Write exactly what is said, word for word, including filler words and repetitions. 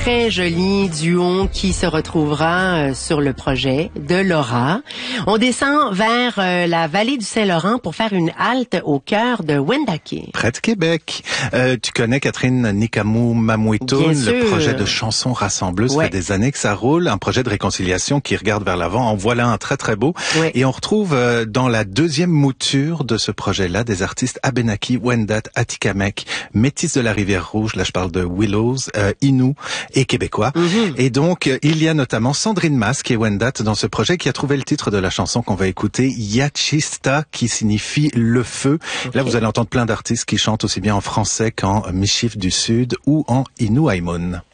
très joli duo qui se retrouvera euh, sur le projet de Laura. On descend vers euh, la vallée du Saint-Laurent pour faire une halte au cœur de Wendake. Près de Québec. Euh, tu connais Catherine Nikamu Mamwetoun, le projet de chansons rassembleuses. Ouais. Ça fait des années que ça roule. Un projet de réconciliation qui regarde vers l'avant. En voilà un très très beau. Ouais. Et on retrouve euh, dans la deuxième mouture de ce projet-là des artistes Abenaki, Wendat, Atikamek, Métis de la Rivière-Rouge. Là, je parle de Willows, euh, Innu et Québécois. Mm-hmm. Et donc, euh, il y a notamment Sandrine Mas, qui est Wendat dans ce projet, qui a trouvé le titre de la chanson qu'on va écouter, Yachista, qui signifie le feu. Okay. Là, vous allez entendre plein d'artistes qui chantent aussi bien en français qu'en Michif du Sud ou en Innu Aimon.